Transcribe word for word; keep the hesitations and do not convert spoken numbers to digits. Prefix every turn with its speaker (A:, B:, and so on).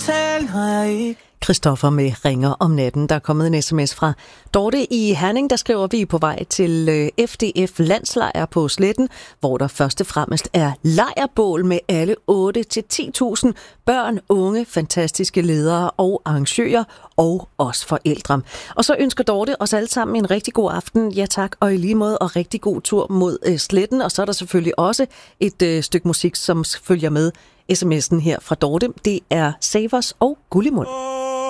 A: Christoffer med Ringer om natten. Der er kommet en sms fra Dorte i Herning, der skriver, vi er på vej til F D F landslejr på Sletten, hvor der først og fremmest er lejrbål med alle otte til ti tusind børn, unge, fantastiske ledere og arrangører og os forældre. Og så ønsker Dorte os alle sammen en rigtig god aften. Ja tak, og i lige måde og rigtig god tur mod øh, Sletten. Og så er der selvfølgelig også et øh, stykke musik, som følger med sms'en her fra Dorte. Det er Savers og Gullimund.